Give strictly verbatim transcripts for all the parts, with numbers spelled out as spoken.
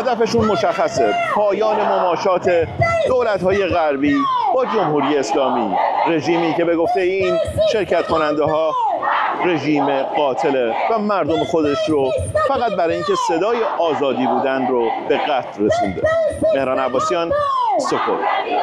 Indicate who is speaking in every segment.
Speaker 1: هدفشون مشخصه: پایان مماشات دولت‌های غربی با جمهوری اسلامی، رژیمی که به گفته این شرکت کننده ها رژیم قاتله و مردم خودش رو فقط برای اینکه صدای آزادی بودن رو به قتل رسونده. مهران عباسیان، سکوت.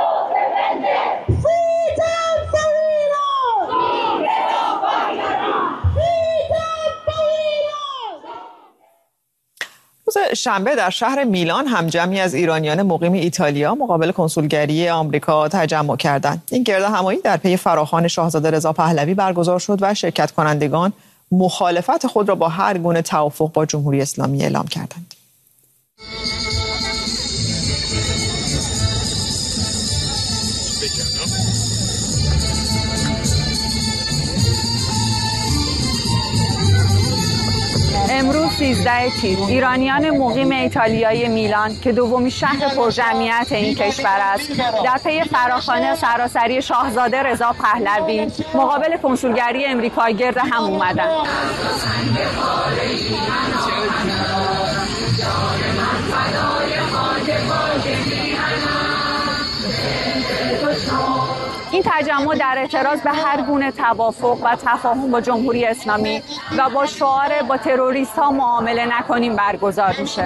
Speaker 2: روز شنبه در شهر میلان هم جمعی از ایرانیان مقیم ایتالیا مقابل کنسولگری آمریکا تجمع کردند. این گردهمایی در پی فراخوان شاهزاده رضا پهلوی برگزار شد و شرکت کنندگان مخالفت خود را با هر گونه توافق با جمهوری اسلامی اعلام کردند.
Speaker 3: امروز سیزده تیر ایرانیان مقیم ایتالیای میلان که دومین شهر پرجمعیت این کشور است، در پی فراخوان سراسری شاهزاده رضا پهلوی مقابل کنسولگری امریکا گرد هم اومدند. این تجمع در اعتراض به هر گونه توافق و تفاهم با جمهوری اسلامی و با شعار با تروریست ها معامله نکنیم برگزار میشه.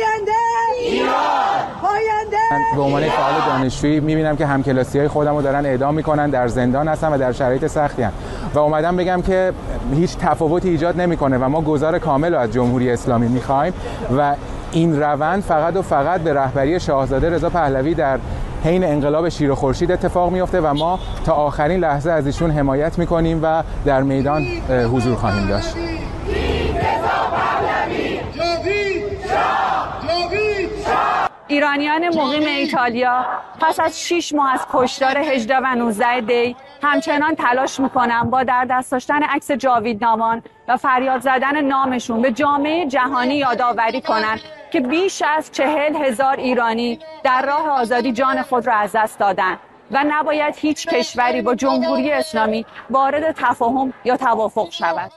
Speaker 4: من به عنوان فعال دانشجویی میبینم که همکلاسی‌های خودم رو دارن اعدام میکنن، در زندان هستن و در شرایط سختی هستن و اومدم بگم که هیچ تفاوتی ایجاد نمیکنه و ما گذار کامل از جمهوری اسلامی میخوایم و این روند فقط و فقط به رهبری شاهزاده رضا پهلوی در حین انقلاب شیر و خورشید اتفاق میفته و ما تا آخرین لحظه از ایشون حمایت میکنیم و در میدان حضور خواهیم داشت.
Speaker 3: ایرانیان مقیم ایتالیا پس از شش ماه از کشتار هجده و نوزده دی همچنان تلاش میکنن با در دست داشتن عکس جاوید نامان و فریاد زدن نامشون به جامعه جهانی یادآوری کنن که بیش از چهل هزار ایرانی در راه آزادی جان خود را از دست دادن و نباید هیچ کشوری با جمهوری اسلامی وارد تفاهم یا توافق شود.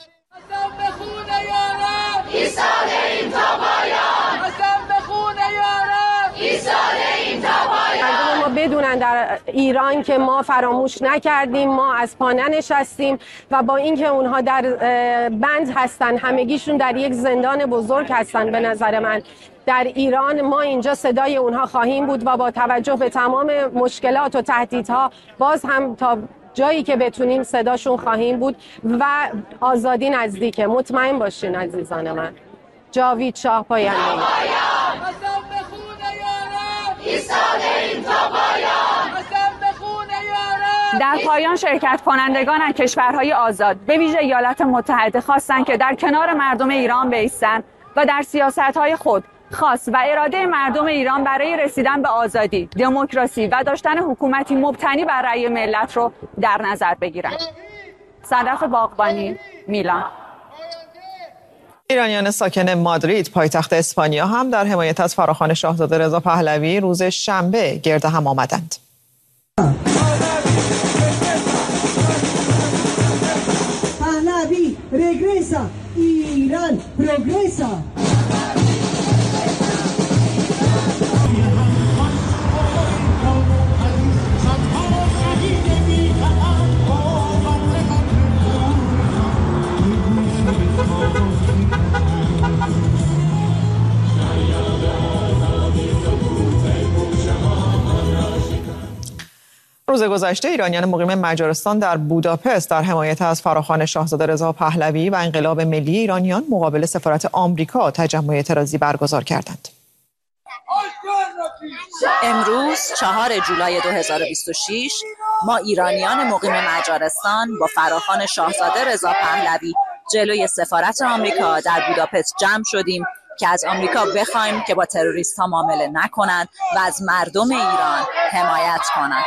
Speaker 5: مردم ما بدونن در ایران که ما فراموش نکردیم، ما از پا ننشستیم و با اینکه اونها در بند هستن، همگیشون در یک زندان بزرگ هستن، به نظر من در ایران ما اینجا صدای اونها خواهیم بود و با توجه به تمام مشکلات و تهدیدها باز هم تا جایی که بتونیم صداشون خواهیم بود و آزادی نزدیکه. مطمئن باشین عزیزان من. جاوید شاه پاینده.
Speaker 3: در پایان شرکت کنندگان از کشورهای آزاد به ویژه ایالات متحده خواستند که در کنار مردم ایران بایستند و در سیاست‌های خود خاص و اراده مردم ایران برای رسیدن به آزادی، دموکراسی و داشتن حکومتی مبتنی بر رأی ملت رو در نظر بگیرند. صدف باغبانی، میلان.
Speaker 2: ایرانیان ساکن مادرید پایتخت اسپانیا هم در حمایت از فراخوان شاهزاده رضا پهلوی روز شنبه گرد هم آمدند.
Speaker 6: پهلوی رگرسا، ایران پروگرسا.
Speaker 2: روز گذشته ایرانیان مقیم مجارستان در بوداپست در حمایت از فراخوان شاهزاده رضا پهلوی و انقلاب ملی ایرانیان مقابل سفارت آمریکا تجمع اعتراضی برگزار کردند.
Speaker 7: امروز چهارم جولای دو هزار و بیست و شش ما ایرانیان مقیم مجارستان با فراخوان شاهزاده رضا پهلوی جلوی سفارت آمریکا در بوداپست جمع شدیم که از آمریکا بخوایم که با تروریست ها معامله نکنند و از مردم ایران حمایت کنند.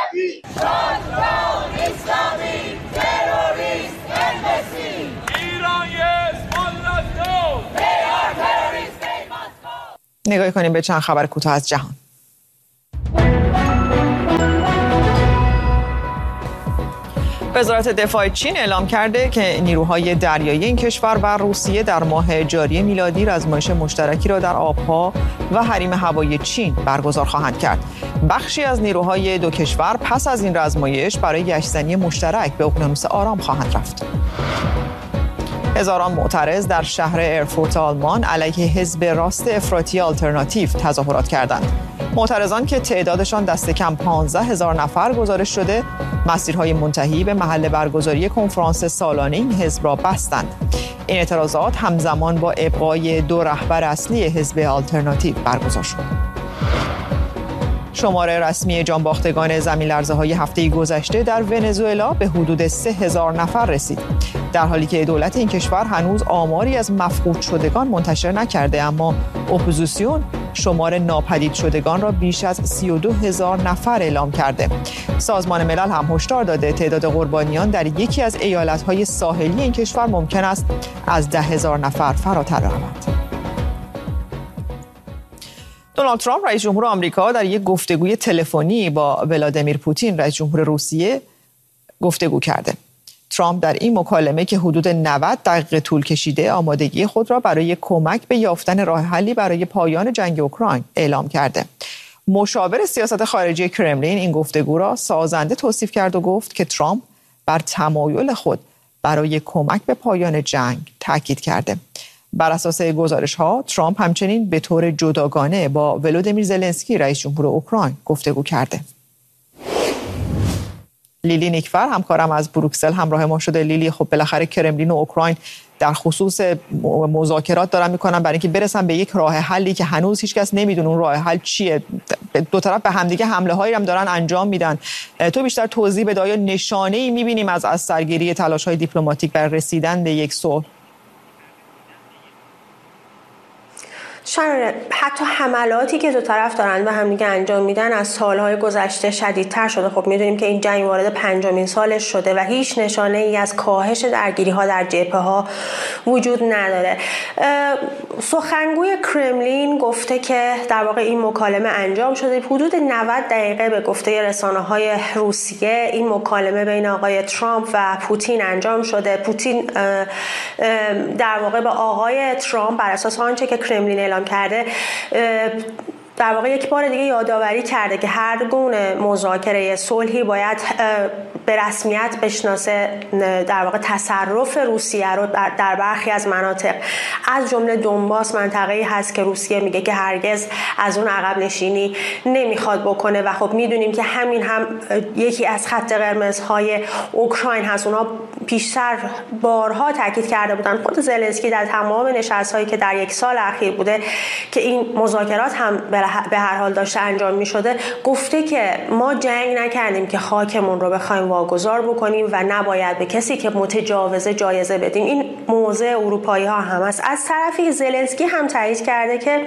Speaker 2: نگاه کنیم به چند خبر کوتاه از جهان. وزارت دفاع چین اعلام کرده که نیروهای دریایی این کشور و روسیه در ماه جاری میلادی رزمایش مشترکی را در آبها و حریم هوایی چین برگزار خواهند کرد. بخشی از نیروهای دو کشور پس از این رزمایش برای گشتزنی مشترک به اقیانوس آرام خواهند رفت. هزاران معترض در شهر ارفورت آلمان علیه حزب راست افراطی آلترناتیو تظاهرات کردند. معترضان که تعدادشان دست کم پانزده هزار نفر گزارش شده، مسیرهای منتهی به محل برگزاری کنفرانس سالانه این حزب را بستند. این اعتراضات همزمان با ابقای دو رهبر اصلی حزب آلترناتیو برگزار شد. شماره رسمی جانباختگان زمین‌لرزه‌های هفته گذشته در ونزوئلا به حدود سه هزار نفر رسید. در حالی که دولت این کشور هنوز آماری از مفقود شدگان منتشر نکرده، اما اپوزیسیون شمار ناپدید شدگان را بیش از سی و دو هزار نفر اعلام کرده. سازمان ملل هم هشدار داده تعداد قربانیان در یکی از ایالت‌های ساحلی این کشور ممکن است از ده هزار نفر فراتر رود. دونالد ترامپ رئیس جمهور آمریکا در یک گفتگوی تلفنی با ولادیمیر پوتین رئیس جمهور روسیه گفتگو کرده. ترامپ در این مکالمه که حدود نود دقیقه طول کشیده آمادگی خود را برای کمک به یافتن راه حلی برای پایان جنگ اوکراین اعلام کرده. مشاور سیاست خارجی کرملین این گفتگو را سازنده توصیف کرد و گفت که ترامپ بر تمایل خود برای کمک به پایان جنگ تاکید کرده. بر اساس گزارش‌ها ترامپ همچنین به طور جداگانه با ولودیمیر زلنسکی رئیس جمهور اوکراین گفتگو کرده. لیلی نیکفر همکارم از بروکسل همراه ما شده. لیلی، خب بالاخره کرملین و اوکراین در خصوص مذاکرات دارن میکنن برای اینکه برسن به یک راه حلی که هنوز هیچکس نمیدونه اون راه حل چیه. دو طرف به همدیگه حمله هایی هم دارن انجام میدن. تو بیشتر توضیح بده، آیا نشانه‌ای میبینیم از از سرگیری تلاش‌های دیپلماتیک برای رسیدن به یک صلح؟
Speaker 8: شراره حتی حملاتی که دو طرف دارن و همدیگه انجام میدن از سالهای گذشته شدیدتر شده. خب میدونیم که این جنگ وارد پنجمین سالش شده و هیچ نشانه ای از کاهش درگیری ها در جبهه ها وجود نداره. سخنگوی کرملین گفته که در واقع این مکالمه انجام شده. حدود نود دقیقه به گفته رسانه های روسیه این مکالمه بین آقای ترامپ و پوتین انجام شده. پوتین در واقع به آقای ترامپ بر اساس آنچه که کرملین اعلام کرده در واقع یک بار دیگه یادآوری کرده که هر گونه مذاکره صلحی باید به رسمیت بشناسه در واقع تصرف روسیه رو در برخی از مناطق، از جمله دونباس منطقه‌ای هست که روسیه میگه که هرگز از اون عقب نشینی نمیخواد بکنه و خب میدونیم که همین هم یکی از خط قرمزهای اوکراین هست. اونها پیشتر بارها تاکید کرده بودن، خود زلنسکی در تمام نشست‌هایی که در یک سال اخیر بوده که این مذاکرات هم به هر حال داشته انجام می شده، گفته که ما جنگ نکردیم که خاکمون رو بخوایم واگذار بکنیم و نباید به کسی که متجاوزه جایزه بدیم. این موضع اروپایی ها هم است. از طرفی زلنسکی هم تایید کرده که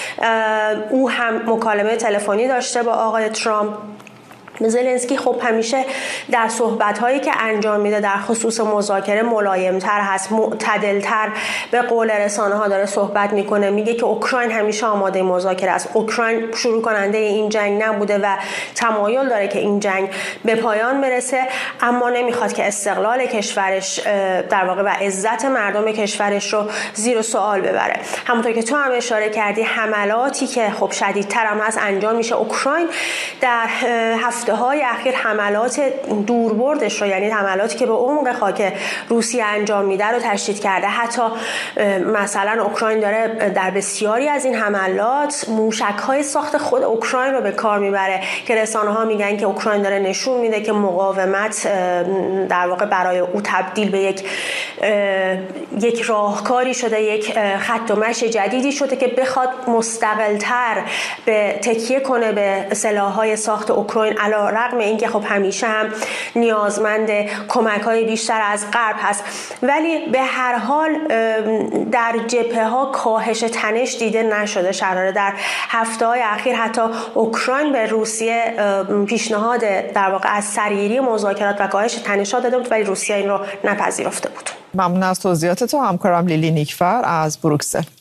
Speaker 8: او هم مکالمه تلفنی داشته با آقای ترامپ. زلنسکی خب همیشه در صحبت‌هایی که انجام میده در خصوص مذاکره ملایم‌تر هست، معتدل‌تر به قول رسانه‌ها داره صحبت میکنه. میگه که اوکراین همیشه آماده مذاکره است. اوکراین شروع کننده این جنگ نبوده و تمایل داره که این جنگ به پایان برسه، اما نمیخواد که استقلال کشورش در واقع و عزت مردم کشورش رو زیر سوال ببره. همونطور که تو هم اشاره کردی، حملاتی که خب شدیدتر هم هست انجام میشه. اوکراین در هفته های اخیر حملات دوربردش رو، یعنی حملاتی که به عمق خاک روسیه انجام میده رو تشدید کرده. حتی مثلا اوکراین داره در بسیاری از این حملات موشک‌های ساخت خود اوکراین رو به کار میبره که رسانه‌ها میگن که اوکراین داره نشون میده که مقاومت در واقع برای او تبدیل به یک یک راهکاری شده، یک خط و مشی جدیدی شده که بخواد مستقل‌تر به تکیه کنه به سلاح‌های ساخت اوکراین، علی رغم اینکه خب همیشه هم نیازمند کمک‌های بیشتر از غرب هست. ولی به هر حال در جبهه‌ها کاهش تنش دیده نشده. شراره در هفته‌های اخیر حتی اوکراین به روسیه پیشنهاد در واقع از سرگیری مذاکرات و کاهش تنش‌ها داده بود، ولی روسیه این رو نپذیرفته بود.
Speaker 2: ممنون از توضیحات تو. همکارم لیلی نیکفر از بروکسل.